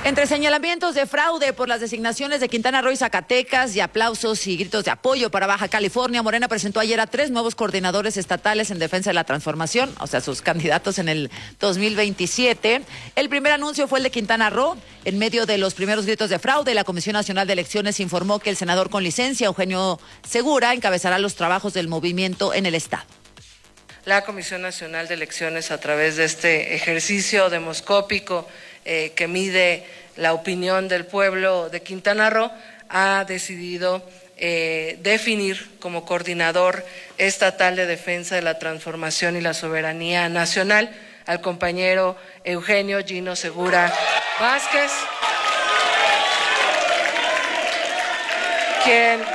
Entre señalamientos de fraude por las designaciones de Quintana Roo y Zacatecas y aplausos y gritos de apoyo para Baja California, Morena presentó ayer a 3 nuevos coordinadores estatales en defensa de la transformación, o sea, sus candidatos en el 2027. El primer anuncio fue el de Quintana Roo. En medio de los primeros gritos de fraude, la Comisión Nacional de Elecciones informó que el senador con licencia, Eugenio Segura, encabezará los trabajos del movimiento en el estado. La Comisión Nacional de Elecciones, a través de este ejercicio demoscópico que mide la opinión del pueblo de Quintana Roo, ha decidido definir como coordinador estatal de defensa de la transformación y la soberanía nacional al compañero Eugenio Gino Segura Vázquez, quien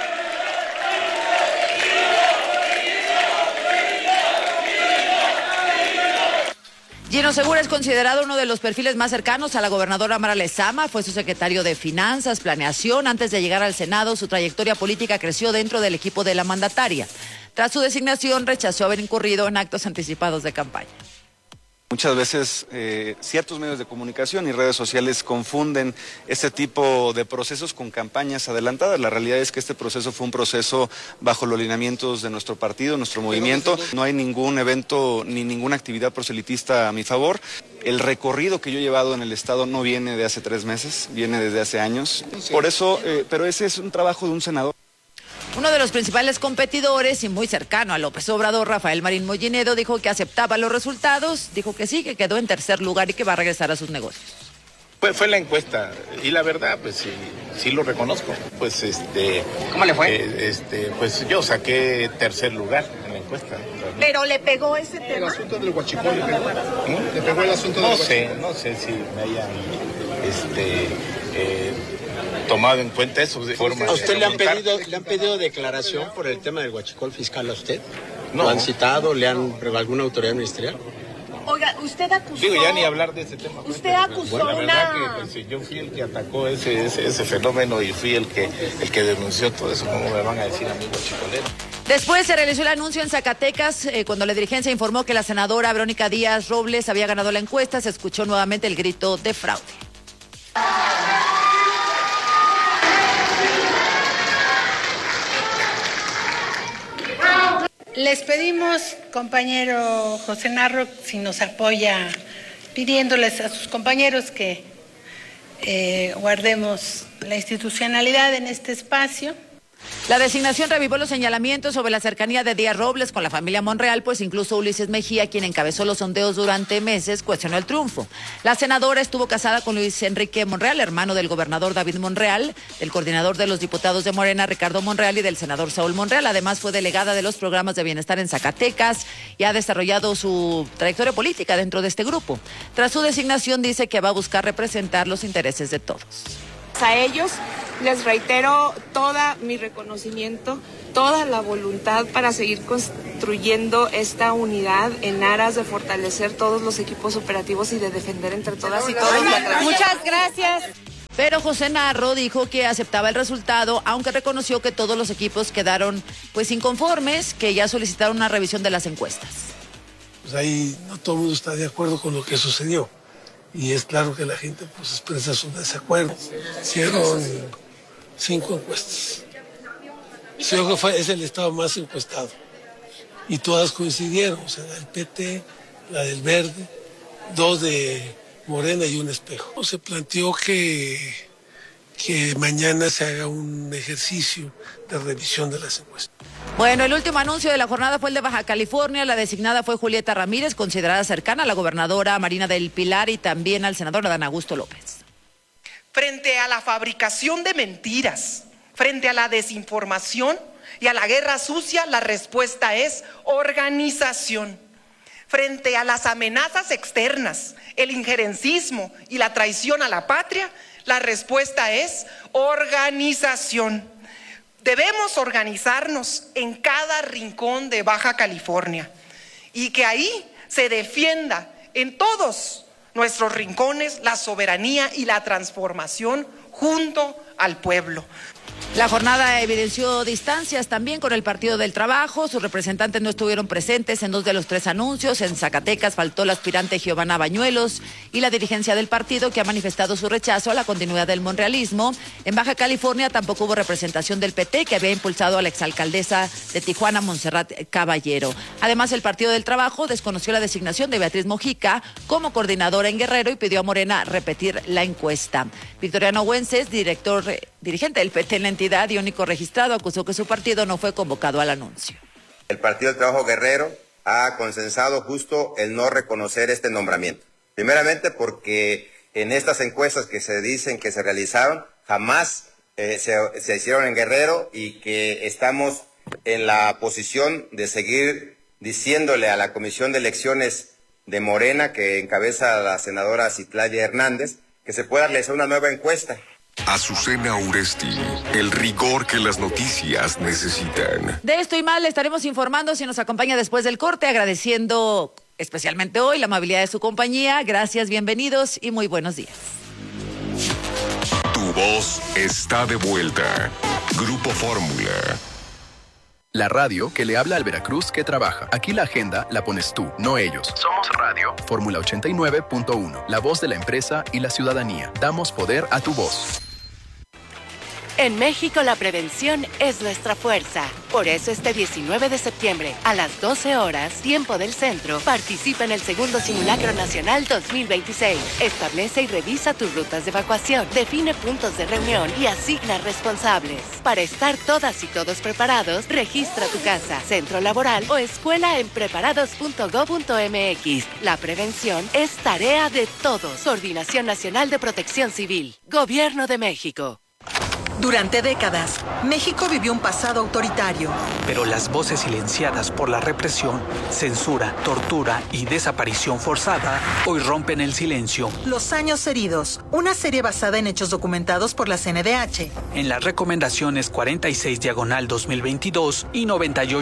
Gino Segura es considerado uno de los perfiles más cercanos a la gobernadora Mara Lezama. Fue su secretario de Finanzas, Planeación. Antes de llegar al Senado, su trayectoria política creció dentro del equipo de la mandataria. Tras su designación, rechazó haber incurrido en actos anticipados de campaña. Muchas veces ciertos medios de comunicación y redes sociales confunden este tipo de procesos con campañas adelantadas. La realidad es que este proceso fue un proceso bajo los lineamientos de nuestro partido, nuestro movimiento. No hay ningún evento ni ninguna actividad proselitista a mi favor. El recorrido que yo he llevado en el Estado no viene de hace 3 meses, viene desde hace años. Por eso, pero ese es un trabajo de un senador. Uno de los principales competidores y muy cercano a López Obrador, Rafael Marín Mollinedo, dijo que aceptaba los resultados, dijo que sí, que quedó en tercer lugar y que va a regresar a sus negocios. Fue la encuesta y la verdad, pues sí lo reconozco. Pues ¿Cómo le fue? Pues yo saqué tercer lugar en la encuesta. ¿Pero le pegó ese tema? ¿El asunto del huachicol le pegó? ¿Le pegó el asunto del huachicol? No sé si me hayan tomado en cuenta eso de forma. ¿A usted le han pedido declaración por el tema del huachicol fiscal a usted? No. ¿Lo han citado? ¿Le han alguna autoridad ministerial? Oiga, usted acusó... Digo, ya ni hablar de ese tema. Usted acusó la verdad que pues, yo fui el que atacó ese fenómeno y fui el que denunció todo eso. ¿Cómo me van a decir a mí huachicolero? Después se realizó el anuncio en Zacatecas, cuando la dirigencia informó que la senadora Verónica Díaz Robles había ganado la encuesta. Se escuchó nuevamente el grito de fraude. Les pedimos, compañero José Narro, si nos apoya, pidiéndoles a sus compañeros que guardemos la institucionalidad en este espacio. La designación revivó los señalamientos sobre la cercanía de Díaz Robles con la familia Monreal, pues incluso Ulises Mejía, quien encabezó los sondeos durante meses, cuestionó el triunfo. La senadora estuvo casada con Luis Enrique Monreal, hermano del gobernador David Monreal, del coordinador de los diputados de Morena, Ricardo Monreal, y del senador Saúl Monreal. Además, fue delegada de los programas de bienestar en Zacatecas y ha desarrollado su trayectoria política dentro de este grupo. Tras su designación, dice que va a buscar representar los intereses de todos. A ellos les reitero todo mi reconocimiento, toda la voluntad para seguir construyendo esta unidad en aras de fortalecer todos los equipos operativos y de defender entre todas y todos la transparencia. Muchas gracias. Pero José Narro dijo que aceptaba el resultado, aunque reconoció que todos los equipos quedaron pues inconformes, que ya solicitaron una revisión de las encuestas. Pues ahí no todo el mundo está de acuerdo con lo que sucedió. Y es claro que la gente pues expresa su desacuerdo. Hicieron 5 encuestas. Creo que es el estado más encuestado. Y todas coincidieron, o sea, la del PT, la del Verde, 2 de Morena y un espejo. Se planteó que mañana se haga un ejercicio de revisión de las encuestas. Bueno, el último anuncio de la jornada fue el de Baja California. La designada fue Julieta Ramírez, considerada cercana a la gobernadora Marina del Pilar y también al senador Adán Augusto López. Frente a la fabricación de mentiras, frente a la desinformación y a la guerra sucia, la respuesta es organización. Frente a las amenazas externas, el injerencismo y la traición a la patria, la respuesta es organización. Debemos organizarnos en cada rincón de Baja California y que ahí se defienda en todos nuestros rincones la soberanía y la transformación junto al pueblo. La jornada evidenció distancias también con el Partido del Trabajo. Sus representantes no estuvieron presentes en 2 de los 3 anuncios. En Zacatecas faltó la aspirante Giovanna Bañuelos y la dirigencia del partido, que ha manifestado su rechazo a la continuidad del monrealismo. En Baja California tampoco hubo representación del PT, que había impulsado a la exalcaldesa de Tijuana, Montserrat Caballero. Además, el Partido del Trabajo desconoció la designación de Beatriz Mojica como coordinadora en Guerrero y pidió a Morena repetir la encuesta. Victoriano Güences, dirigente del PT en la entidad y único registrado, acusó que su partido no fue convocado al anuncio. El Partido del Trabajo Guerrero ha consensado justo el no reconocer este nombramiento. Primeramente porque en estas encuestas que se dicen que se realizaron, jamás se hicieron en Guerrero, y que estamos en la posición de seguir diciéndole a la Comisión de Elecciones de Morena, que encabeza la senadora Citlali Hernández, que se pueda realizar una nueva encuesta. Azucena Uresti, el rigor que las noticias necesitan. De esto y más le estaremos informando si nos acompaña después del corte, agradeciendo especialmente hoy la amabilidad de su compañía. Gracias, bienvenidos y muy buenos días. Tu voz está de vuelta. Grupo Fórmula. La radio que le habla al Veracruz que trabaja. Aquí la agenda la pones tú, no ellos. Somos Radio. Fórmula 89.1. La voz de la empresa y la ciudadanía. Damos poder a tu voz. En México la prevención es nuestra fuerza. Por eso este 19 de septiembre, a las 12 horas, tiempo del centro, participa en el segundo Simulacro Nacional 2026. Establece y revisa tus rutas de evacuación, define puntos de reunión y asigna responsables. Para estar todas y todos preparados, registra tu casa, centro laboral o escuela en preparados.go.mx. La prevención es tarea de todos. Coordinación Nacional de Protección Civil. Gobierno de México. Durante décadas, México vivió un pasado autoritario. Pero las voces silenciadas por la represión, censura, tortura y desaparición forzada hoy rompen el silencio. Los años heridos, una serie basada en hechos documentados por la CNDH. En las recomendaciones 46/2022 y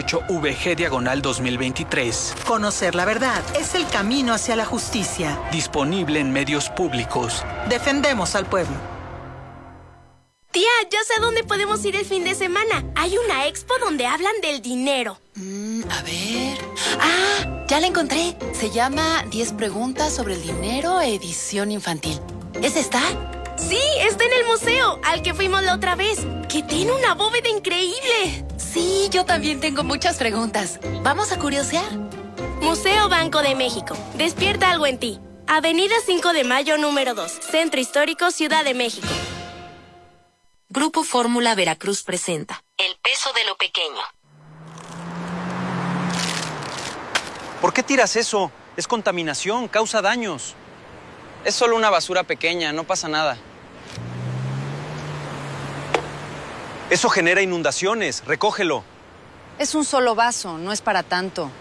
98/VG/2023. Conocer la verdad es el camino hacia la justicia. Disponible en medios públicos. Defendemos al pueblo. Tía, ya sé a dónde podemos ir el fin de semana. Hay una expo donde hablan del dinero. A ver... ¡Ah! Ya la encontré. Se llama 10 preguntas sobre el dinero, edición infantil. ¿Es esta? Sí, está en el museo, al que fuimos la otra vez, que tiene una bóveda increíble. Sí, yo también tengo muchas preguntas. ¿Vamos a curiosear? Museo Banco de México. Despierta algo en ti. Avenida 5 de Mayo, número 2. Centro Histórico, Ciudad de México. Grupo Fórmula Veracruz presenta El peso de lo pequeño. ¿Por qué tiras eso? Es contaminación, causa daños. Es solo una basura pequeña, no pasa nada. Eso genera inundaciones, recógelo. Es un solo vaso, no es para tanto.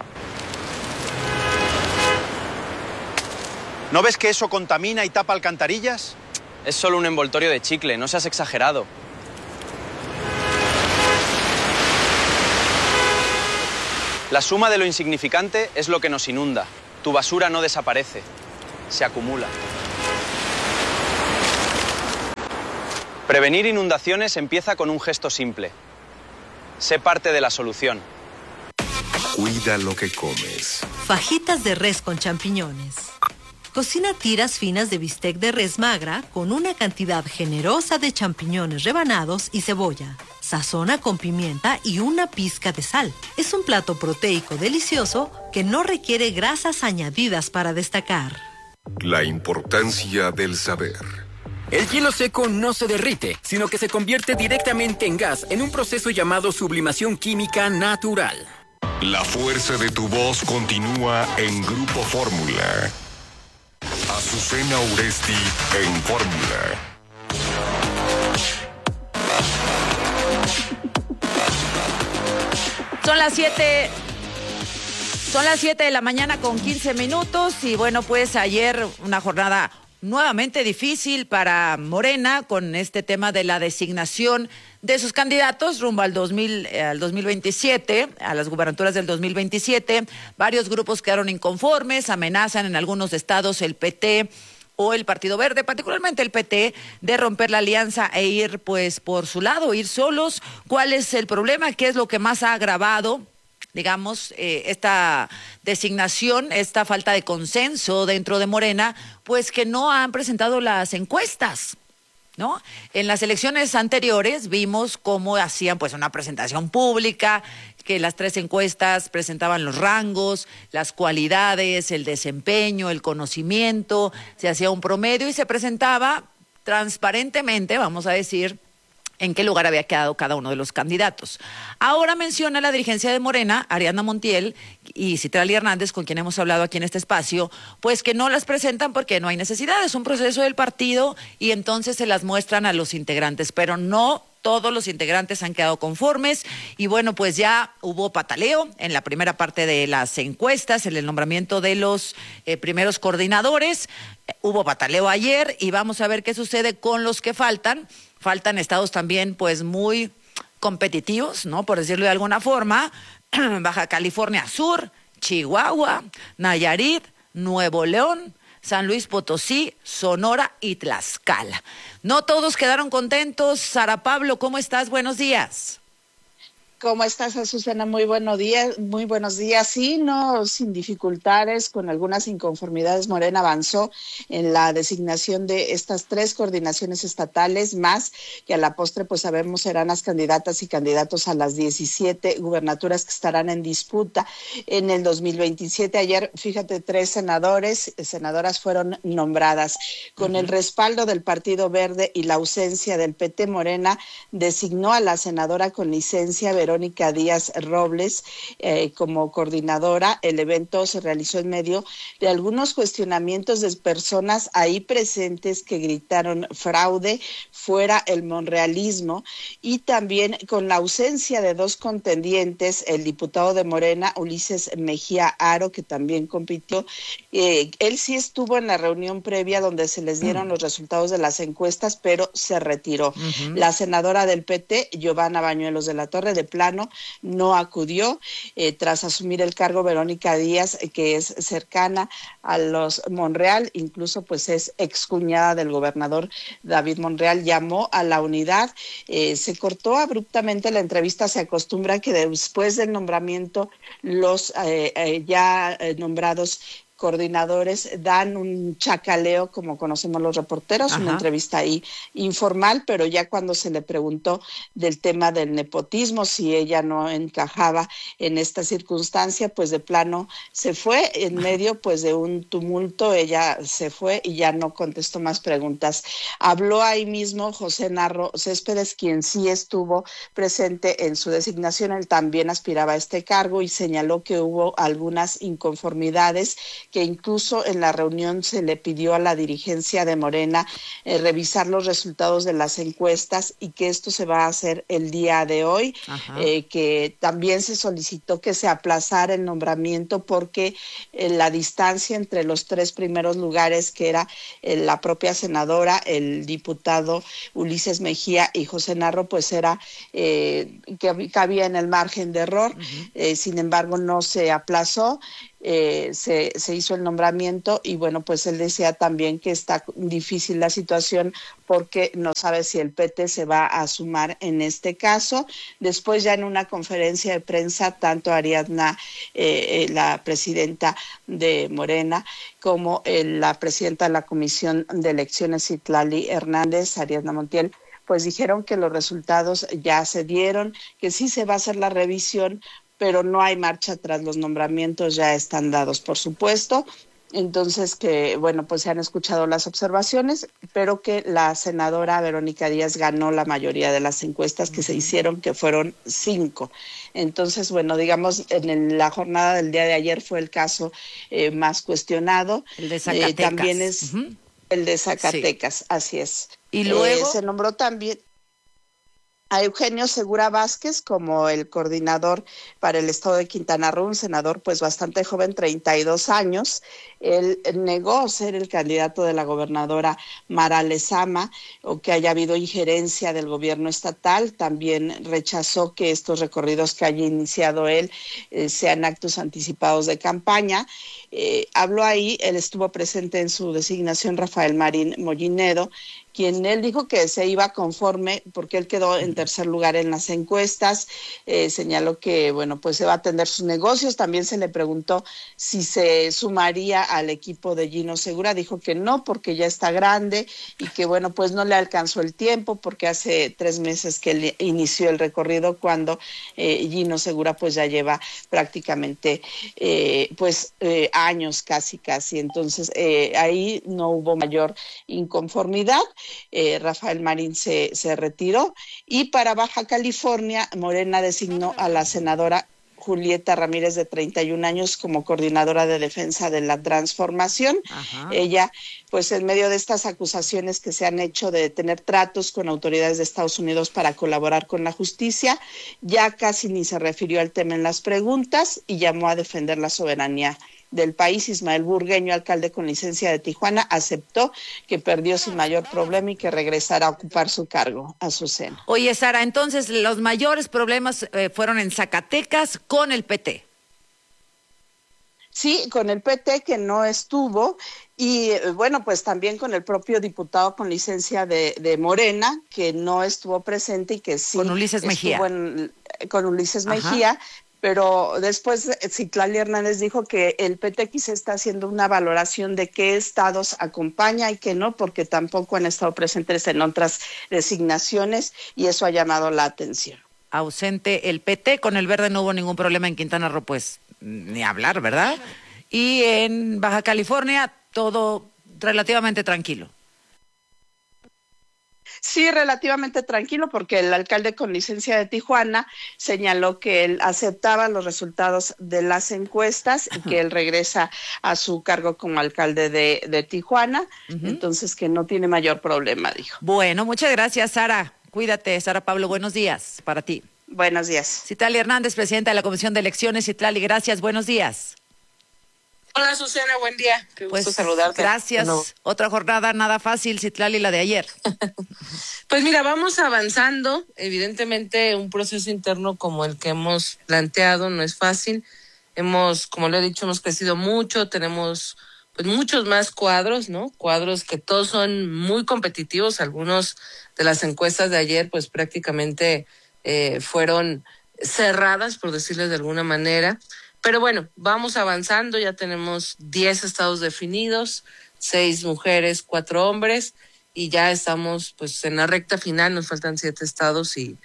¿No ves que eso contamina y tapa alcantarillas? Es solo un envoltorio de chicle, no seas exagerado. La suma de lo insignificante es lo que nos inunda. Tu basura no desaparece, se acumula. Prevenir inundaciones empieza con un gesto simple. Sé parte de la solución. Cuida lo que comes. Fajitas de res con champiñones. Cocina tiras finas de bistec de res magra con una cantidad generosa de champiñones rebanados y cebolla. Sazona con pimienta y una pizca de sal. Es un plato proteico delicioso que no requiere grasas añadidas para destacar. La importancia del saber. El hielo seco no se derrite, sino que se convierte directamente en gas en un proceso llamado sublimación química natural. La fuerza de tu voz continúa en Grupo Fórmula. Azucena Uresti en Fórmula. Son las 7 de la mañana con 15 minutos y bueno, pues ayer una jornada nuevamente difícil para Morena con este tema de la designación de sus candidatos rumbo al 2027, a las gubernaturas del 2027. Varios grupos quedaron inconformes, amenazan en algunos estados el PT o el Partido Verde, particularmente el PT, de romper la alianza e ir pues por su lado, ir solos? ¿Cuál es el problema? ¿Qué es lo que más ha agravado, digamos, esta designación, esta falta de consenso dentro de Morena? Pues que no han presentado las encuestas, ¿no? En las elecciones anteriores vimos cómo hacían pues una presentación pública, que las 3 encuestas presentaban los rangos, las cualidades, el desempeño, el conocimiento, se hacía un promedio y se presentaba transparentemente, vamos a decir, en qué lugar había quedado cada uno de los candidatos. Ahora menciona la dirigencia de Morena, Ariadna Montiel y Citlali Hernández, con quien hemos hablado aquí en este espacio, pues que no las presentan porque no hay necesidad, es un proceso del partido y entonces se las muestran a los integrantes, pero no todos los integrantes han quedado conformes y bueno, pues ya hubo pataleo en la primera parte de las encuestas, en el nombramiento de los primeros coordinadores, hubo pataleo ayer y vamos a ver qué sucede con los que faltan. Faltan estados también pues muy competitivos, ¿no? Por decirlo de alguna forma, Baja California Sur, Chihuahua, Nayarit, Nuevo León, San Luis Potosí, Sonora y Tlaxcala. No todos quedaron contentos. Sara Pablo, ¿cómo estás? Buenos días. ¿Cómo estás, Azucena? Muy buenos días. Sí, no, sin dificultades, con algunas inconformidades, Morena avanzó en la designación de estas 3 coordinaciones estatales, más que a la postre, pues sabemos, serán las candidatas y candidatos a las 17 gubernaturas que estarán en disputa en el 2027. Ayer, fíjate, 3 senadoras fueron nombradas. Con el respaldo del Partido Verde y la ausencia del PT, Morena designó a la senadora con licencia Verónica Díaz Robles como coordinadora. El evento se realizó en medio de algunos cuestionamientos de personas ahí presentes que gritaron fraude, fuera el monrealismo, y también con la ausencia de 2 contendientes, el diputado de Morena, Ulises Mejía Aro, que también compitió. Él sí estuvo en la reunión previa donde se les dieron los resultados de las encuestas, pero se retiró. La senadora del PT, Giovanna Bañuelos de la Torre, de plano no acudió. Tras asumir el cargo, Verónica Díaz, que es cercana a los Monreal, incluso pues es excuñada del gobernador David Monreal, llamó a la unidad. Se cortó abruptamente la entrevista. Se acostumbra que después del nombramiento los ya nombrados coordinadores dan un chacaleo, como conocemos los reporteros, una entrevista ahí informal, pero ya cuando se le preguntó del tema del nepotismo, si ella no encajaba en esta circunstancia, pues de plano se fue en medio pues de un tumulto. Ella se fue y ya no contestó más preguntas. Habló ahí mismo José Narro Céspedes, quien sí estuvo presente en su designación. Él también aspiraba a este cargo y señaló que hubo algunas inconformidades, que incluso en la reunión se le pidió a la dirigencia de Morena revisar los resultados de las encuestas y que esto se va a hacer el día de hoy, que también se solicitó que se aplazara el nombramiento porque la distancia entre los 3 primeros lugares, que era la propia senadora, el diputado Ulises Mejía y José Narro, pues era que cabía en el margen de error. Sin embargo, no se aplazó. Se hizo el nombramiento y bueno, pues él decía también que está difícil la situación porque no sabe si el PT se va a sumar en este caso. Después, ya en una conferencia de prensa, tanto Ariadna, la presidenta de Morena, como la presidenta de la Comisión de Elecciones, Citlali Hernández, Ariadna Montiel, pues dijeron que los resultados ya se dieron, que sí se va a hacer la revisión, pero no hay marcha atrás, los nombramientos ya están dados, por supuesto. Entonces, que bueno, pues se han escuchado las observaciones, pero que la senadora Verónica Díaz ganó la mayoría de las encuestas que se hicieron, que fueron 5. Entonces, bueno, digamos, en la jornada del día de ayer fue el caso más cuestionado. El de Zacatecas. También es el de Zacatecas, sí. Así es. Y luego se nombró también... a Eugenio Segura Vázquez como el coordinador para el estado de Quintana Roo, un senador pues bastante joven, 32 años. Él negó ser el candidato de la gobernadora Mara Lezama o que haya habido injerencia del gobierno estatal. También rechazó que estos recorridos que haya iniciado él sean actos anticipados de campaña. Habló ahí, él estuvo presente en su designación, Rafael Marín Mollinedo, quien él dijo que se iba conforme porque él quedó en tercer lugar en las encuestas. Señaló que, bueno, pues se va a atender sus negocios. También se le preguntó si se sumaría al equipo de Gino Segura. Dijo que no, porque ya está grande y que, bueno, pues no le alcanzó el tiempo porque hace 3 meses que él inició el recorrido cuando Gino Segura pues ya lleva prácticamente años casi. Entonces ahí no hubo mayor inconformidad. Rafael Marín se retiró y para Baja California, Morena designó a la senadora Julieta Ramírez, de 31 años, como coordinadora de defensa de la transformación. Ajá. Ella, pues en medio de estas acusaciones que se han hecho de tener tratos con autoridades de Estados Unidos para colaborar con la justicia, ya casi ni se refirió al tema en las preguntas y llamó a defender la soberanía del país. Ismael Burgueño, alcalde con licencia de Tijuana, aceptó que perdió sin mayor problema y que regresará a ocupar su cargo. Azucena. Oye, Sara, entonces los mayores problemas fueron en Zacatecas con el PT. Sí, con el PT, que no estuvo, y bueno, pues también con el propio diputado con licencia de Morena, que no estuvo presente y que sí con Ulises Mejía. Con Ulises Mejía. Pero después Citlali Hernández dijo que el PT quizá está haciendo una valoración de qué estados acompaña y qué no, porque tampoco han estado presentes en otras designaciones y eso ha llamado la atención. Ausente el PT, con el Verde no hubo ningún problema en Quintana Roo, pues ni hablar, ¿verdad? Y en Baja California todo relativamente tranquilo. Sí, relativamente tranquilo, porque el alcalde con licencia de Tijuana señaló que él aceptaba los resultados de las encuestas y que él regresa a su cargo como alcalde de Tijuana, entonces que no tiene mayor problema, dijo. Bueno, muchas gracias, Sara. Cuídate, Sara Pablo, buenos días para ti. Buenos días. Citlali Hernández, presidenta de la Comisión de Elecciones. Citlali, gracias, buenos días. Hola, Susana, buen día. Qué gusto saludarte. Gracias. Bueno. Otra jornada nada fácil, Citlali, la de ayer. Pues mira, vamos avanzando. Evidentemente, un proceso interno como el que hemos planteado no es fácil. Como le he dicho, hemos crecido mucho. Tenemos pues muchos más cuadros, ¿no? Cuadros que todos son muy competitivos. Algunos de las encuestas de ayer, pues prácticamente fueron cerradas, por decirles de alguna manera. Pero bueno, vamos avanzando, ya tenemos 10 estados definidos, 6 mujeres, 4 hombres, y ya estamos pues en la recta final, nos faltan 7 estados y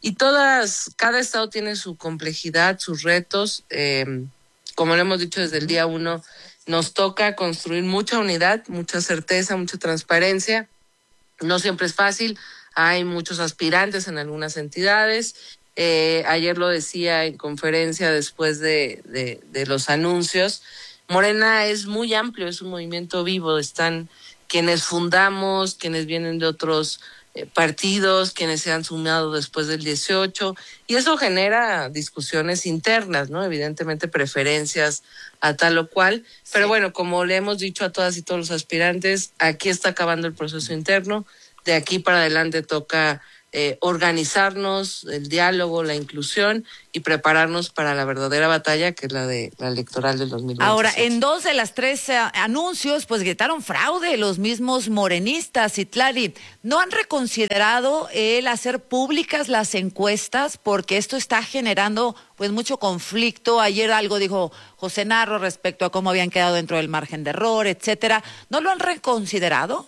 cada estado tiene su complejidad, sus retos. Como lo hemos dicho desde el día 1, nos toca construir mucha unidad, mucha certeza, mucha transparencia. No siempre es fácil, hay muchos aspirantes en algunas entidades. Ayer lo decía en conferencia después de los anuncios, Morena es muy amplio, es un movimiento vivo, están quienes fundamos, quienes vienen de otros partidos, quienes se han sumado después del 18, y eso genera discusiones internas, ¿no? Evidentemente preferencias a tal o cual, pero bueno, como le hemos dicho a todas y todos los aspirantes, aquí está acabando el proceso interno, de aquí para adelante toca organizarnos, el diálogo, la inclusión y prepararnos para la verdadera batalla que es la electoral del 2026. Ahora, en 2 de las 3 anuncios, pues gritaron fraude los mismos morenistas. Citlali, ¿no han reconsiderado el hacer públicas las encuestas? Porque esto está generando pues mucho conflicto. Ayer algo dijo José Narro respecto a cómo habían quedado dentro del margen de error, etcétera. ¿No lo han reconsiderado?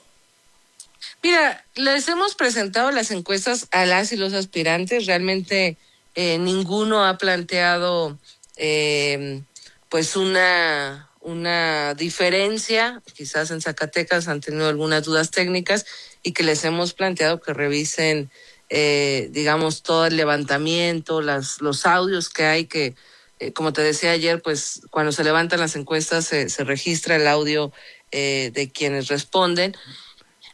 Mira, les hemos presentado las encuestas a las y los aspirantes. Realmente ninguno ha planteado pues una diferencia. Quizás en Zacatecas han tenido algunas dudas técnicas y que les hemos planteado que revisen digamos todo el levantamiento, los audios que hay que como te decía ayer, pues cuando se levantan las encuestas se registra el audio de quienes responden.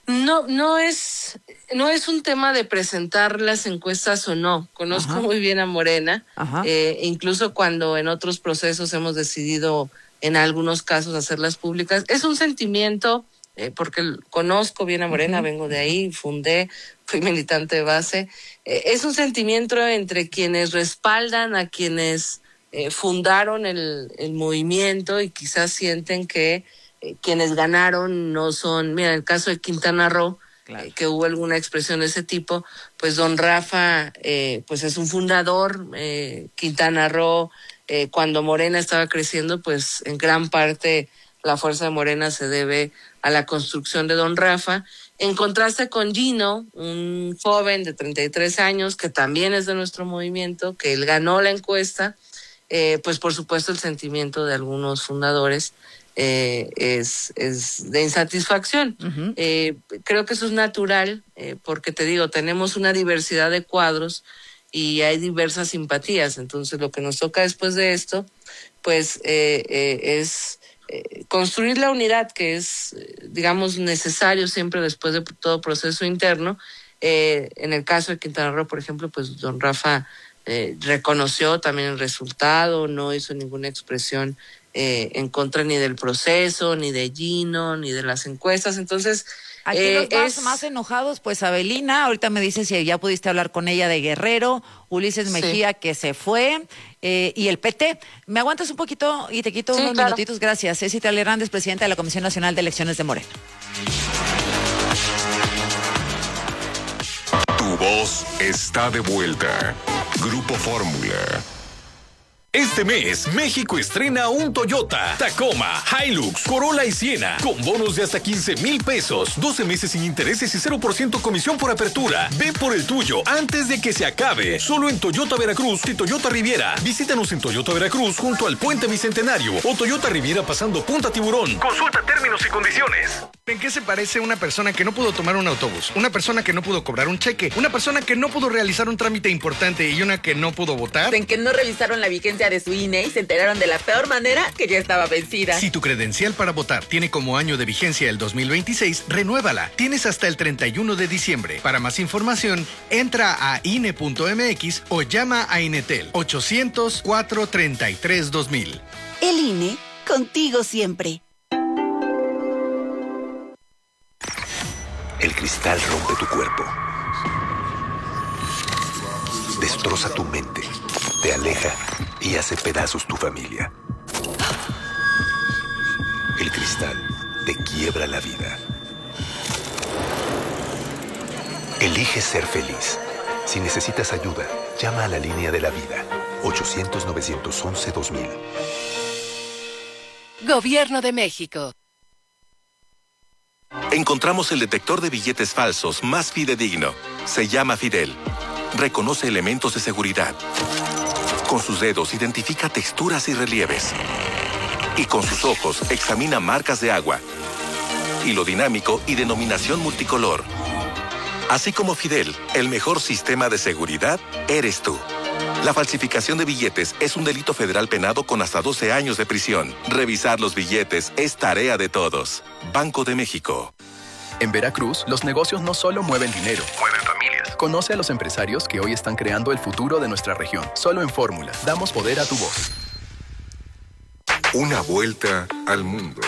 No es un tema de presentar las encuestas o no. Conozco muy bien a Morena, incluso cuando en otros procesos hemos decidido en algunos casos hacerlas públicas. Es un sentimiento, porque conozco bien a Morena, vengo de ahí, fui militante de base. Es un sentimiento entre quienes respaldan a quienes fundaron el movimiento y quizás sienten que quienes ganaron no son, mira, en el caso de Quintana Roo, que hubo alguna expresión de ese tipo, pues don Rafa, pues es un fundador, Quintana Roo, cuando Morena estaba creciendo, pues en gran parte la fuerza de Morena se debe a la construcción de don Rafa, en contraste con Gino, un joven de 33 años, que también es de nuestro movimiento, que él ganó la encuesta, pues por supuesto el sentimiento de algunos fundadores es de insatisfacción. Creo que eso es natural, porque te digo, tenemos una diversidad de cuadros y hay diversas simpatías. Entonces lo que nos toca después de esto, pues es construir la unidad que es, digamos, necesario siempre después de todo proceso interno. En el caso de Quintana Roo, por ejemplo, pues don Rafa reconoció también el resultado, no hizo ninguna expresión en contra ni del proceso, ni de Gino, ni de las encuestas. Entonces, aquí los más enojados, pues Abelina, ahorita me dice si ya pudiste hablar con ella de Guerrero, Ulises Mejía, que se fue, y el PT. ¿Me aguantas un poquito y te quito unos minutitos? Gracias. Ceci Hernández, presidenta de la Comisión Nacional de Elecciones de Morena. Tu voz está de vuelta. Grupo Fórmula. Este mes, México estrena un Toyota, Tacoma, Hilux, Corolla y Siena, con bonos de hasta 15,000 pesos, 12 meses sin intereses y 0% comisión por apertura. Ve por el tuyo antes de que se acabe. Solo en Toyota Veracruz y Toyota Riviera. Visítanos en Toyota Veracruz junto al Puente Bicentenario o Toyota Riviera pasando Punta Tiburón. Consulta términos y condiciones. ¿En qué se parece una persona que no pudo tomar un autobús? Una persona que no pudo cobrar un cheque, una persona que no pudo realizar un trámite importante y una que no pudo votar. En que no revisaron la vigencia de su INE y se enteraron de la peor manera que ya estaba vencida. Si tu credencial para votar tiene como año de vigencia el 2026, renuévala. Tienes hasta el 31 de diciembre. Para más información, entra a INE.mx o llama a Inetel 800-433-2000. El INE, contigo siempre. El cristal rompe tu cuerpo, destroza tu mente, te aleja y hace pedazos tu familia. El cristal te quiebra la vida. Elige ser feliz. Si necesitas ayuda, llama a la línea de la vida, 800-911-2000. Gobierno de México. Encontramos el detector de billetes falsos más fidedigno. Se llama Fidel. Reconoce elementos de seguridad. Con sus dedos identifica texturas y relieves. Y con sus ojos examina marcas de agua. Hilo dinámico y denominación multicolor. Así como Fidel, el mejor sistema de seguridad eres tú. La falsificación de billetes es un delito federal penado con hasta 12 años de prisión. Revisar los billetes es tarea de todos. Banco de México. En Veracruz, los negocios no solo mueven dinero, mueven familias. Conoce a los empresarios que hoy están creando el futuro de nuestra región. Solo en Fórmula, damos poder a tu voz. Una vuelta al mundo.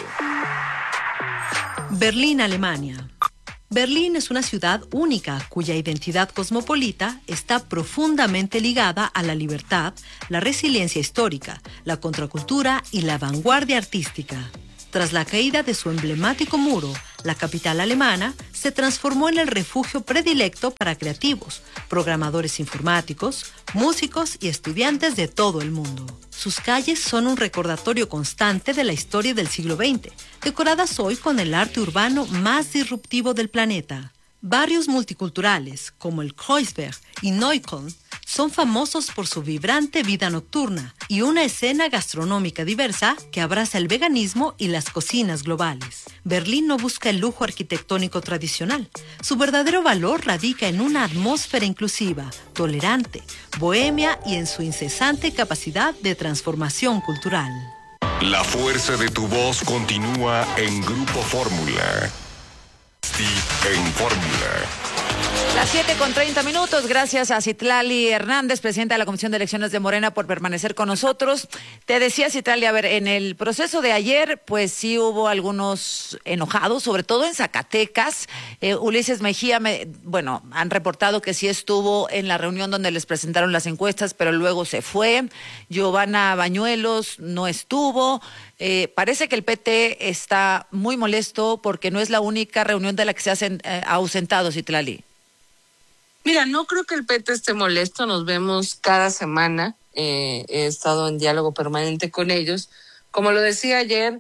Berlín, Alemania. Berlín es una ciudad única cuya identidad cosmopolita está profundamente ligada a la libertad, la resiliencia histórica, la contracultura y la vanguardia artística. Tras la caída de su emblemático muro, la capital alemana se transformó en el refugio predilecto para creativos, programadores informáticos, músicos y estudiantes de todo el mundo. Sus calles son un recordatorio constante de la historia del siglo XX, decoradas hoy con el arte urbano más disruptivo del planeta. Barrios multiculturales, como el Kreuzberg y Neukölln, son famosos por su vibrante vida nocturna y una escena gastronómica diversa que abraza el veganismo y las cocinas globales. Berlín no busca el lujo arquitectónico tradicional. Su verdadero valor radica en una atmósfera inclusiva, tolerante, bohemia y en su incesante capacidad de transformación cultural. La fuerza de tu voz continúa en Grupo Fórmula. Uresti en Fórmula. Las 7:30. Gracias a Citlali Hernández, presidenta de la Comisión de Elecciones de Morena, por permanecer con nosotros. Te decía, Citlali, a ver, en el proceso de ayer, pues sí hubo algunos enojados, sobre todo en Zacatecas. Ulises Mejía, han reportado que sí estuvo en la reunión donde les presentaron las encuestas, pero luego se fue. Giovanna Bañuelos no estuvo. Parece que el PT está muy molesto porque no es la única reunión de la que se hacen ausentados, Citlali. Mira, no creo que el PT esté molesto, nos vemos cada semana, he estado en diálogo permanente con ellos. Como lo decía ayer,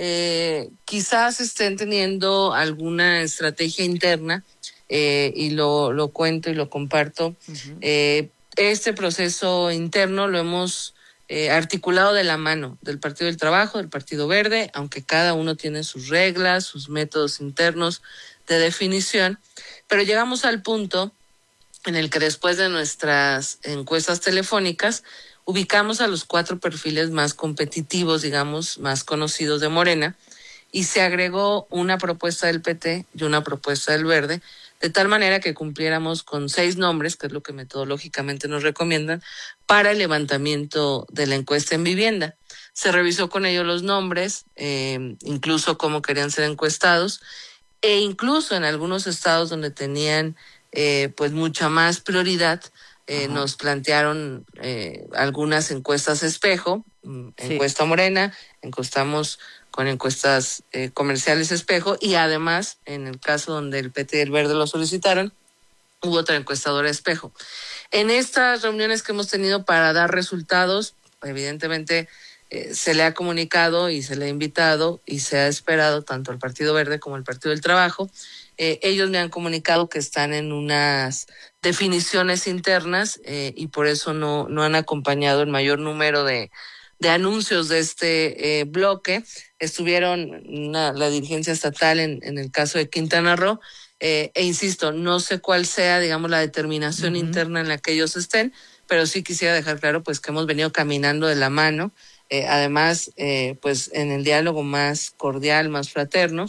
quizás estén teniendo alguna estrategia interna, y lo cuento y lo comparto. Uh-huh. Este proceso interno lo hemos articulado de la mano del Partido del Trabajo, del Partido Verde, aunque cada uno tiene sus reglas, sus métodos internos de definición, pero llegamos al punto en el que después de nuestras encuestas telefónicas ubicamos a los 4 perfiles más competitivos, digamos, más conocidos de Morena, y se agregó una propuesta del PT y una propuesta del Verde, de tal manera que cumpliéramos con 6 nombres, que es lo que metodológicamente nos recomiendan, para el levantamiento de la encuesta en vivienda. Se revisó con ellos los nombres, incluso cómo querían ser encuestados, e incluso en algunos estados donde tenían pues mucha más prioridad, nos plantearon algunas encuestas espejo, encuesta Morena, encuestamos con encuestas comerciales espejo, y además, en el caso donde el PT y el Verde lo solicitaron, hubo otra encuestadora espejo. En estas reuniones que hemos tenido para dar resultados, evidentemente se le ha comunicado y se le ha invitado y se ha esperado tanto al Partido Verde como al Partido del Trabajo. Ellos me han comunicado que están en unas definiciones internas y por eso no han acompañado el mayor número de anuncios de este bloque. Estuvieron la dirigencia estatal en el caso de Quintana Roo, e insisto, no sé cuál sea, digamos, la determinación interna en la que ellos estén, pero sí quisiera dejar claro pues que hemos venido caminando de la mano, además pues en el diálogo más cordial, más fraterno.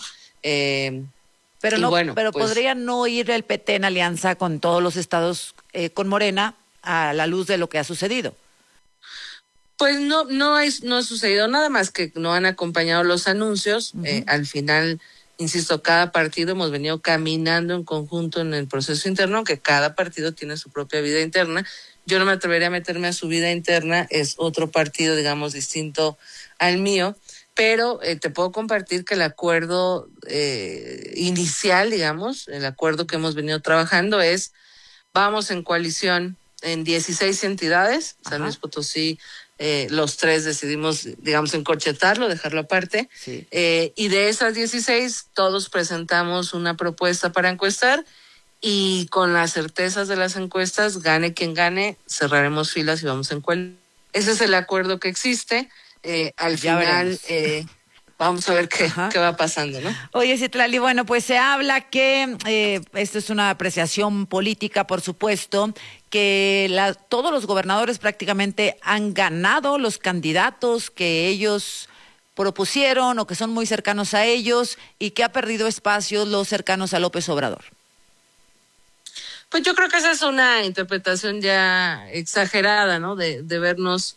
Pero pues, podría no ir el PT en alianza con todos los estados con Morena a la luz de lo que ha sucedido. Pues no ha sucedido nada más que no han acompañado los anuncios. Uh-huh. Al final, insisto, cada partido hemos venido caminando en conjunto en el proceso interno, aunque cada partido tiene su propia vida interna. Yo no me atrevería a meterme a su vida interna, es otro partido, digamos, distinto al mío. Pero te puedo compartir que el acuerdo inicial, digamos, el acuerdo que hemos venido trabajando es, vamos en coalición en 16 entidades, San Luis Potosí, los 3 decidimos, digamos, encorchetarlo, dejarlo aparte, sí. Y de esas 16, todos presentamos una propuesta para encuestar, y con las certezas de las encuestas, gane quien gane, cerraremos filas y vamos en coalición. Ese es el acuerdo que existe. Al final vamos a ver qué va pasando, ¿no? Oye, Citlali, bueno, pues se habla que esto es una apreciación política, por supuesto, que todos los gobernadores prácticamente han ganado los candidatos que ellos propusieron o que son muy cercanos a ellos, y que ha perdido espacios los cercanos a López Obrador. Pues yo creo que esa es una interpretación ya exagerada, ¿no? De vernos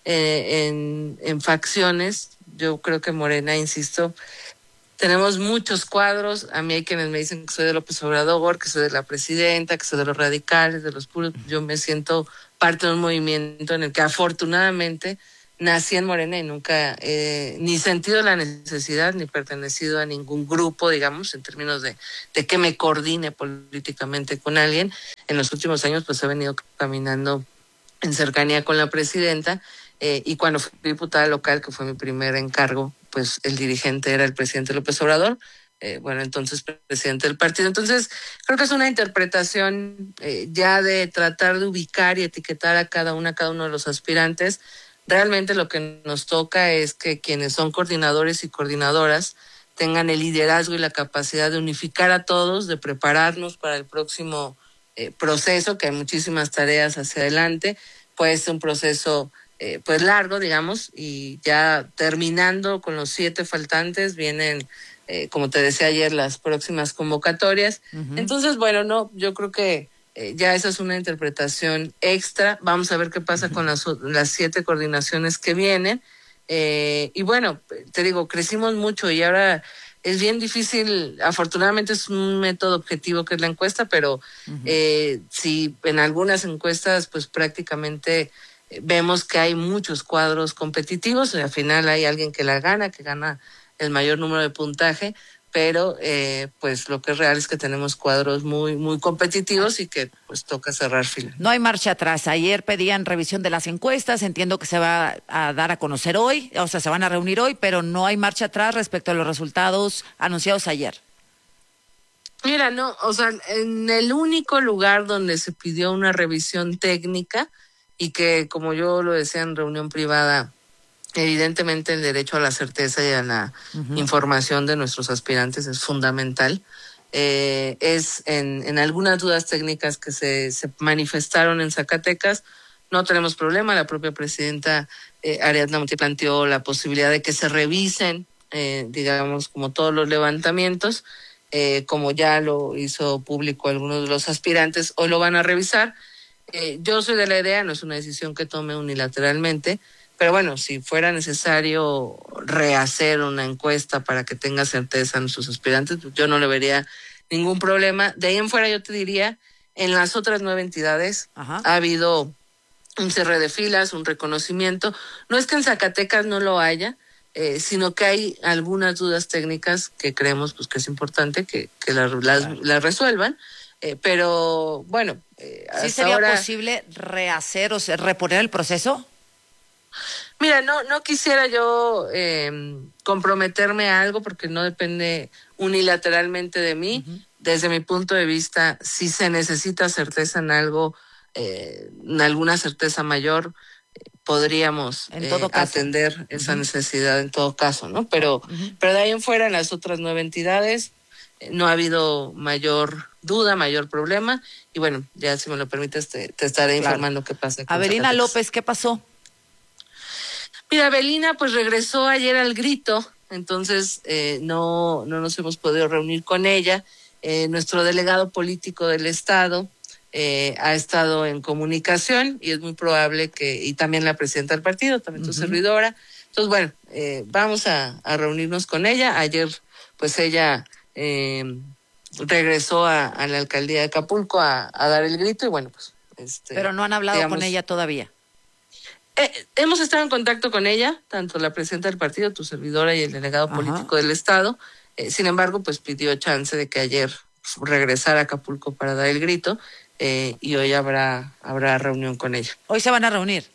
en facciones. Yo creo que Morena, insisto, tenemos muchos cuadros. A mí hay quienes me dicen que soy de López Obrador, que soy de la presidenta, que soy de los radicales, de los puros. Yo me siento parte de un movimiento en el que afortunadamente nací en Morena y nunca ni sentido la necesidad ni pertenecido a ningún grupo, digamos, en términos de que me coordine políticamente con alguien. En los últimos años pues he venido caminando en cercanía con la presidenta, y cuando fui diputada local, que fue mi primer encargo, pues el dirigente era el presidente López Obrador, entonces presidente del partido. Entonces creo que es una interpretación ya de tratar de ubicar y etiquetar a cada uno de los aspirantes. Realmente lo que nos toca es que quienes son coordinadores y coordinadoras tengan el liderazgo y la capacidad de unificar a todos, de prepararnos para el próximo proceso, que hay muchísimas tareas hacia adelante. Puede ser un proceso pues largo, digamos, y ya terminando con los 7 faltantes vienen como te decía ayer, las próximas convocatorias. Entonces, bueno, no, yo creo que ya esa es una interpretación extra. Vamos a ver qué pasa con las 7 coordinaciones que vienen. Y bueno, te digo, crecimos mucho y ahora es bien difícil. Afortunadamente es un método objetivo que es la encuesta, pero si en algunas encuestas pues prácticamente vemos que hay muchos cuadros competitivos y al final hay alguien que gana el mayor número de puntaje, pero pues lo que es real es que tenemos cuadros muy, muy competitivos y que pues toca cerrar fila. No hay marcha atrás. Ayer pedían revisión de las encuestas, entiendo que se va a dar a conocer hoy, o sea, se van a reunir hoy, pero no hay marcha atrás respecto a los resultados anunciados ayer. Mira, no, o sea, en el único lugar donde se pidió una revisión técnica y que, como yo lo decía en reunión privada, evidentemente el derecho a la certeza y a la información de nuestros aspirantes es fundamental. Es en algunas dudas técnicas que se manifestaron en Zacatecas. No tenemos problema. La propia presidenta Ariadna Montiel planteó la posibilidad de que se revisen, digamos, como todos los levantamientos, como ya lo hizo público algunos de los aspirantes, hoy lo van a revisar. Yo soy de la idea, no es una decisión que tome unilateralmente, pero bueno, si fuera necesario rehacer una encuesta para que tenga certeza en sus aspirantes, pues yo no le vería ningún problema. De ahí en fuera yo te diría, en las otras 9 entidades ha habido un cierre de filas, un reconocimiento. No es que en Zacatecas no lo haya, sino que hay algunas dudas técnicas que creemos pues que es importante que las resuelvan. Pero bueno, ¿sí sería posible rehacer o sea, reponer el proceso? Mira, no quisiera yo comprometerme a algo porque no depende unilateralmente de mí. Desde mi punto de vista, si se necesita certeza en algo, en alguna certeza mayor, podríamos atender esa necesidad en todo caso, ¿no? Pero de ahí en fuera, en las otras 9 entidades, no ha habido mayor duda, mayor problema. Y bueno, ya si me lo permites, te estaré informando qué pasa. Avelina López, ¿qué pasó? Mira, Avelina pues regresó ayer al grito, entonces no nos hemos podido reunir con ella. Nuestro delegado político del Estado ha estado en comunicación y es muy probable y también la presidenta del partido, también tu servidora. Entonces, bueno, vamos a reunirnos con ella. Ayer pues ella regresó a la alcaldía de Acapulco a dar el grito y bueno, pues... Pero no han hablado con ella todavía. Hemos estado en contacto con ella, tanto la presidenta del partido, tu servidora y el delegado político del Estado. Sin embargo, pues pidió chance de que ayer regresara a Acapulco para dar el grito y hoy habrá reunión con ella. ¿Hoy se van a reunir?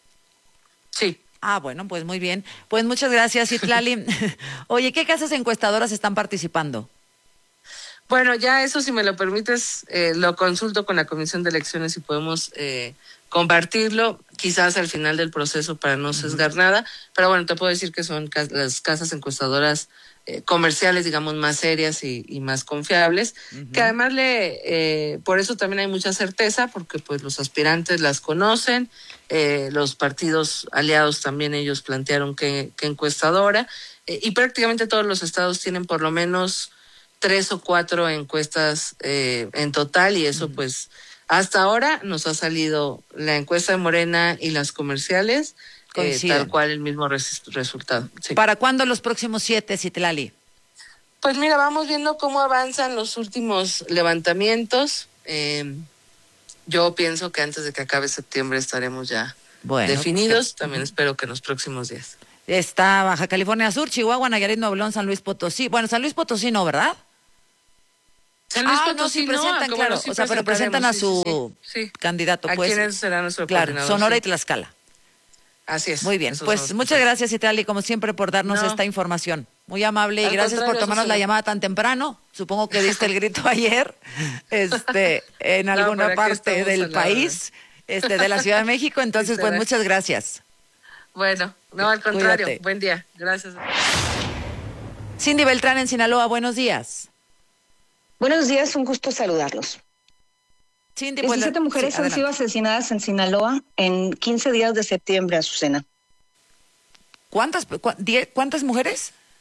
Sí. Ah, bueno, pues muy bien. Pues muchas gracias, Citlali. Oye, ¿qué casas encuestadoras están participando? Bueno, ya eso, si me lo permites, lo consulto con la Comisión de Elecciones y podemos compartirlo, quizás al final del proceso para no sesgar nada, pero bueno, te puedo decir que son las casas encuestadoras comerciales, digamos, más serias y más confiables, que además por eso también hay mucha certeza, porque pues los aspirantes las conocen, los partidos aliados también ellos plantearon que encuestadora, y prácticamente todos los estados tienen por lo menos 3 o 4 encuestas en total, y eso pues hasta ahora nos ha salido la encuesta de Morena y las comerciales, tal cual el mismo resultado. Sí. ¿Para cuándo los próximos 7, Citlali? Pues mira, vamos viendo cómo avanzan los últimos levantamientos. Yo pienso que antes de que acabe septiembre estaremos ya definidos. También espero que en los próximos días. Está Baja California Sur, Chihuahua, Nayarit, Nuevo León, San Luis Potosí. Bueno, San Luis Potosí no, ¿verdad? San Luis Potosí sí presentan, no, claro. Sí, o sea, pero presentan a su candidato, pues. ¿A quién será nuestro coordinador? Sonora y Tlaxcala. Así es. Muy bien, pues muchas gracias, Citlali, como siempre, por darnos esta información. Muy amable y gracias por tomarnos la llamada tan temprano. Supongo que diste el grito ayer, en alguna parte del país, de la Ciudad de México. Entonces, pues muchas gracias. Bueno, no, al contrario. Cuídate. Buen día. Gracias. Cindy Beltrán en Sinaloa, buenos días. Buenos días, un gusto saludarlos. Cindy, 17 mujeres han sido asesinadas en Sinaloa en 15 días de septiembre, Azucena. ¿Cuántas mujeres?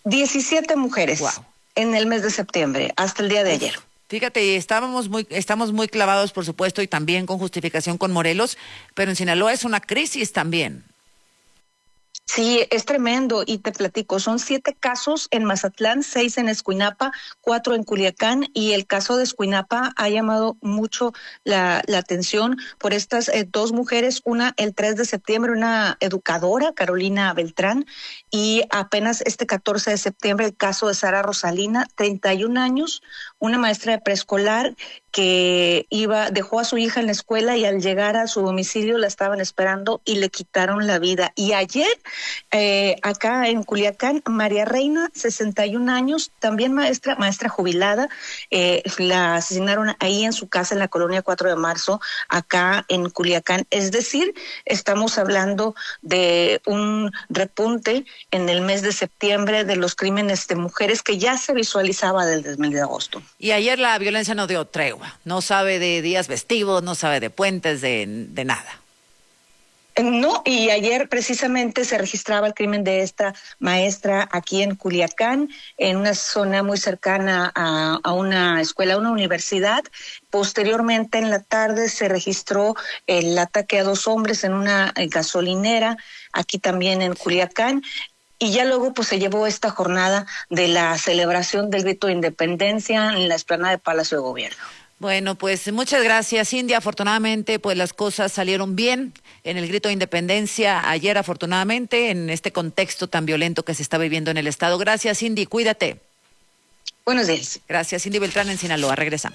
17 mujeres en el mes de septiembre, hasta el día de ayer. Fíjate, estamos muy clavados, por supuesto, y también con justificación con Morelos, pero en Sinaloa es una crisis también. Sí, es tremendo y te platico, son 7 casos en Mazatlán, 6 en Escuinapa, 4 en Culiacán, y el caso de Escuinapa ha llamado mucho la atención por estas 2 mujeres, una el 3 de septiembre, una educadora, Carolina Beltrán, y apenas este 14 de septiembre el caso de Sara Rosalina, 31 años, una maestra de preescolar que dejó a su hija en la escuela y al llegar a su domicilio la estaban esperando y le quitaron la vida. Y ayer, acá en Culiacán, María Reina, 61 años, también maestra jubilada, la asesinaron ahí en su casa en la colonia 4 de marzo, acá en Culiacán. Es decir, estamos hablando de un repunte en el mes de septiembre de los crímenes de mujeres que ya se visualizaba desde el mes de agosto. Y ayer la violencia no dio tregua, no sabe de días festivos, no sabe de puentes, de nada. No, y ayer precisamente se registraba el crimen de esta maestra aquí en Culiacán, en una zona muy cercana a una escuela, a una universidad. Posteriormente, en la tarde, se registró el ataque a 2 hombres en una gasolinera, aquí también en Culiacán. Y ya luego pues se llevó esta jornada de la celebración del grito de independencia en la explanada de Palacio de Gobierno. Bueno, pues muchas gracias, Cindy. Afortunadamente, pues las cosas salieron bien en el grito de independencia ayer, afortunadamente, en este contexto tan violento que se está viviendo en el estado. Gracias, Cindy. Cuídate. Buenos días. Gracias, Cindy Beltrán en Sinaloa. Regresamos.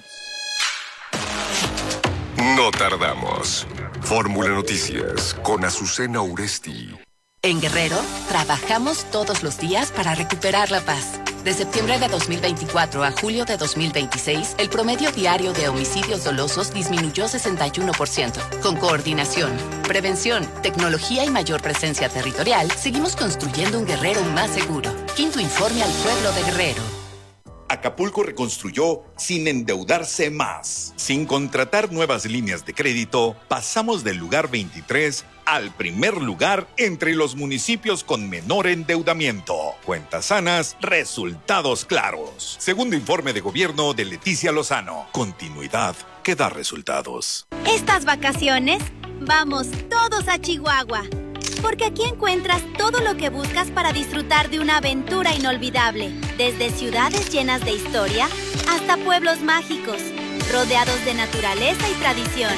No tardamos. Fórmula Noticias con Azucena Uresti. En Guerrero, trabajamos todos los días para recuperar la paz. De septiembre de 2024 a julio de 2026, el promedio diario de homicidios dolosos disminuyó 61%. Con coordinación, prevención, tecnología y mayor presencia territorial, seguimos construyendo un Guerrero más seguro. Quinto informe al pueblo de Guerrero. Acapulco reconstruyó sin endeudarse más. Sin contratar nuevas líneas de crédito, pasamos del lugar 23 al primer lugar entre los municipios con menor endeudamiento. Cuentas sanas, resultados claros. Segundo informe de gobierno de Leticia Lozano. Continuidad que da resultados. Estas vacaciones, vamos todos a Chihuahua. Porque aquí encuentras todo lo que buscas para disfrutar de una aventura inolvidable. Desde ciudades llenas de historia hasta pueblos mágicos, rodeados de naturaleza y tradición.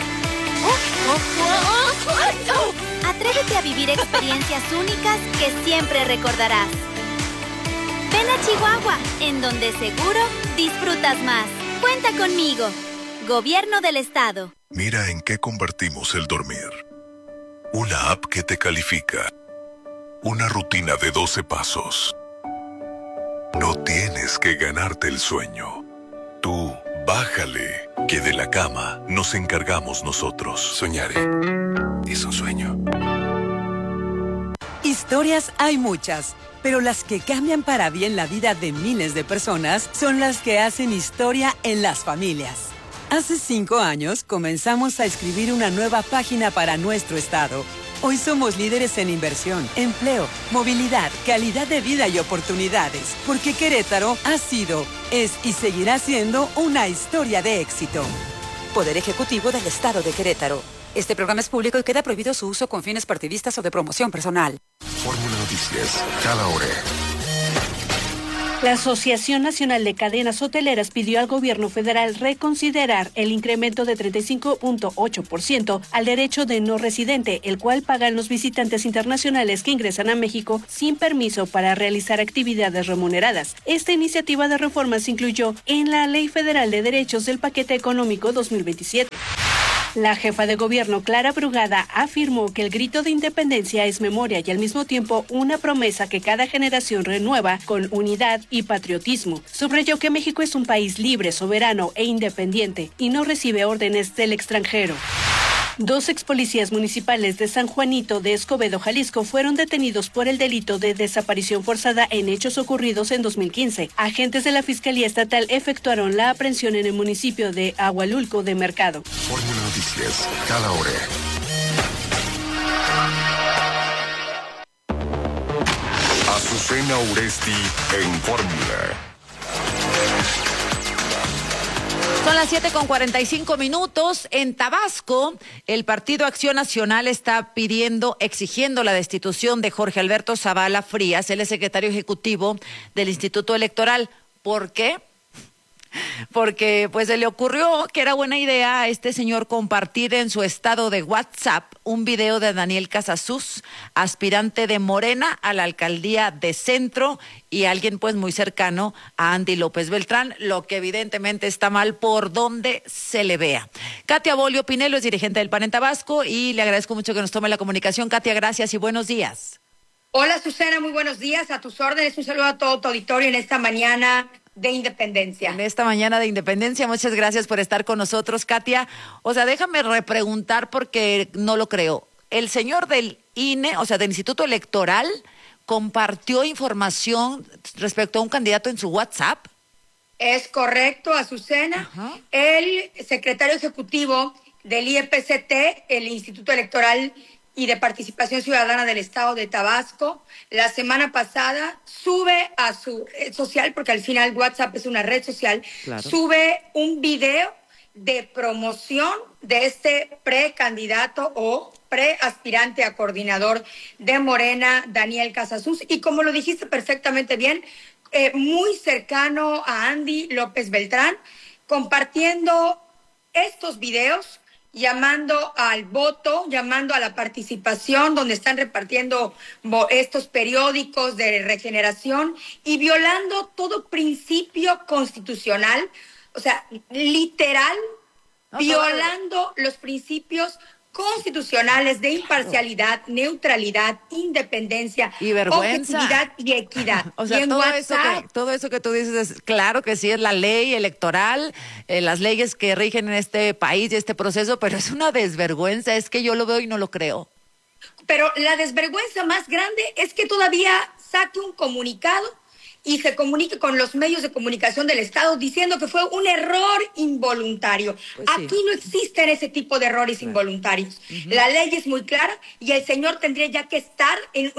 Atrévete a vivir experiencias únicas que siempre recordarás. Ven a Chihuahua, en donde seguro disfrutas más. Cuenta conmigo. Gobierno del Estado. Mira en qué convertimos el dormir. Una app que te califica. Una rutina de 12 pasos. No tienes que ganarte el sueño. Tú, bájale, que de la cama nos encargamos nosotros. Soñaré. Es un sueño. Historias hay muchas, pero las que cambian para bien la vida de miles de personas son las que hacen historia en las familias. Hace 5 años comenzamos a escribir una nueva página para nuestro estado. Hoy somos líderes en inversión, empleo, movilidad, calidad de vida y oportunidades, porque Querétaro ha sido, es y seguirá siendo una historia de éxito. Poder Ejecutivo del Estado de Querétaro. Este programa es público y queda prohibido su uso con fines partidistas o de promoción personal. Fórmula Noticias, cada hora. La Asociación Nacional de Cadenas Hoteleras pidió al gobierno federal reconsiderar el incremento de 35.8% al derecho de no residente, el cual pagan los visitantes internacionales que ingresan a México sin permiso para realizar actividades remuneradas. Esta iniciativa de reforma se incluyó en la Ley Federal de Derechos del Paquete Económico 2027. La jefa de gobierno, Clara Brugada, afirmó que el grito de independencia es memoria y al mismo tiempo una promesa que cada generación renueva con unidad y patriotismo. Subrayó que México es un país libre, soberano e independiente y no recibe órdenes del extranjero. 2 expolicías municipales de San Juanito de Escobedo, Jalisco, fueron detenidos por el delito de desaparición forzada en hechos ocurridos en 2015. Agentes de la Fiscalía Estatal efectuaron la aprehensión en el municipio de Agualulco de Mercado. Fórmula Noticias, cada hora. Azucena Azucena Uresti en Fórmula. Son las 7:45. En Tabasco, el Partido Acción Nacional está exigiendo la destitución de Jorge Alberto Zavala Frías, él es secretario ejecutivo del Instituto Electoral. ¿Por qué? Porque pues se le ocurrió que era buena idea a este señor compartir en su estado de WhatsApp un video de Daniel Casasus, aspirante de Morena a la alcaldía de Centro y alguien pues muy cercano a Andy López Beltrán, lo que evidentemente está mal por donde se le vea. Katia Bolio Pinelo es dirigente del PAN en Tabasco y le agradezco mucho que nos tome la comunicación. Katia, gracias y buenos días. Hola Azucena, muy buenos días, a tus órdenes, un saludo a todo tu auditorio en esta mañana de Independencia. En esta mañana de Independencia, muchas gracias por estar con nosotros, Katia. O sea, déjame repreguntar porque no lo creo. El señor del INE, o sea, del Instituto Electoral, compartió información respecto a un candidato en su WhatsApp. Es correcto, Azucena. Ajá. El secretario ejecutivo del IEPCT, el Instituto Electoral y de Participación Ciudadana del Estado de Tabasco, la semana pasada sube a su red social, porque al final WhatsApp es una red social, claro, sube un video de promoción de este precandidato o preaspirante a coordinador de Morena, Daniel Casasus, y como lo dijiste perfectamente bien, muy cercano a Andy López Beltrán, compartiendo estos videos, llamando al voto, llamando a la participación, donde están repartiendo estos periódicos de regeneración y violando todo principio constitucional, o sea, literal, violando los principios constitucionales de imparcialidad, neutralidad, independencia, y vergüenza, objetividad y equidad. O sea, todo eso que tú dices es claro que sí es la ley electoral, las leyes que rigen en este país y este proceso, pero es una desvergüenza, es que yo lo veo y no lo creo. Pero la desvergüenza más grande es que todavía saque un comunicado y se comunique con los medios de comunicación del Estado diciendo que fue un error involuntario. Pues sí. Aquí no existen ese tipo de errores involuntarios. La ley es muy clara y el señor tendría ya que estar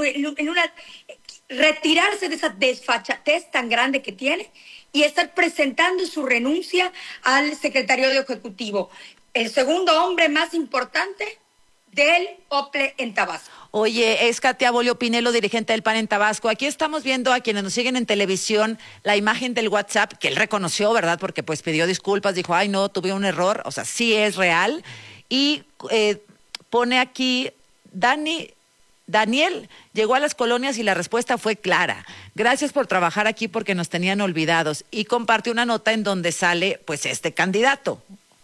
retirarse de esa desfachatez tan grande que tiene y estar presentando su renuncia al secretario ejecutivo, el segundo hombre más importante del OPLE en Tabasco. Oye, es Katia Bolio Pinelo, dirigente del PAN en Tabasco. Aquí estamos viendo a quienes nos siguen en televisión la imagen del WhatsApp que él reconoció, ¿verdad? Porque pues pidió disculpas, dijo, ay no, tuve un error, o sea, sí es real. Y pone aquí, Daniel llegó a las colonias y la respuesta fue clara. Gracias por trabajar aquí porque nos tenían olvidados. Y comparte una nota en donde sale pues este candidato.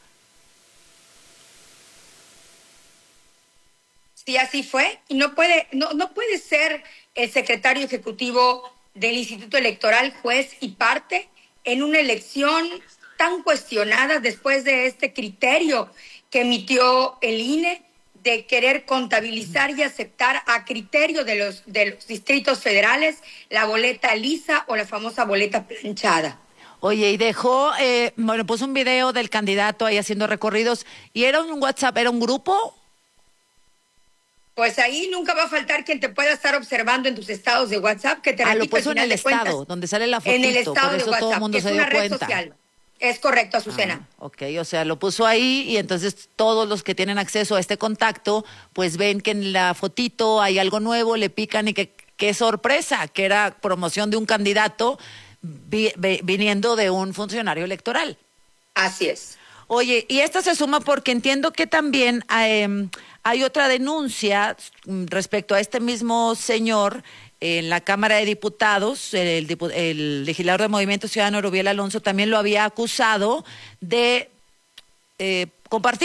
Sí, así fue, y no puede ser el secretario ejecutivo del Instituto Electoral juez y parte en una elección tan cuestionada después de este criterio que emitió el INE de querer contabilizar y aceptar a criterio de los distritos federales la boleta lisa o la famosa boleta planchada. Oye, y dejó, puso un video del candidato ahí haciendo recorridos, y era un WhatsApp, ¿era un grupo? Pues ahí nunca va a faltar quien te pueda estar observando en tus estados de WhatsApp, que te repito, lo puso en el estado, donde sale la fotito, en el estado por eso de WhatsApp, todo el mundo que se es dio una red cuenta. social. Es correcto, Azucena. Ok, o sea, lo puso ahí y entonces todos los que tienen acceso a este contacto, pues ven que en la fotito hay algo nuevo, le pican y qué sorpresa, que era promoción de un candidato viniendo de un funcionario electoral. Así es. Oye, y esta se suma porque entiendo que también hay otra denuncia respecto a este mismo señor en la Cámara de Diputados. El legislador de Movimiento Ciudadano, Rubiel Alonso, también lo había acusado de compartir